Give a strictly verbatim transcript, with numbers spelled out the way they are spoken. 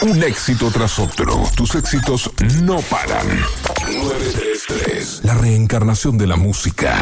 Un éxito tras otro. Tus éxitos no paran. nueve tres tres. La reencarnación de la música.